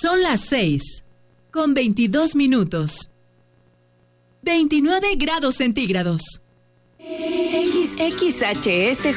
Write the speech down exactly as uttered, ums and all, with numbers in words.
Son las seis, con veintidós minutos. veintinueve grados centígrados. X X H S